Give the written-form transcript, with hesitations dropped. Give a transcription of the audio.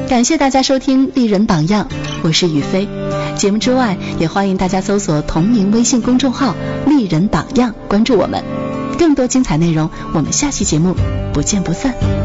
感谢大家收听丽人榜样，我是雨飞。节目之外，也欢迎大家搜索同名微信公众号丽人榜样，关注我们。更多精彩内容，我们下期节目不见不散。